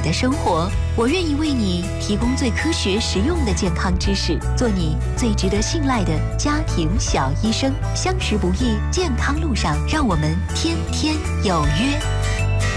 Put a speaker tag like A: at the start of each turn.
A: 的生活。我愿意为你提供最科学实用的健康知识，做你最值得信赖的家庭小医生。相识不易，健康路上，让我们天天有约。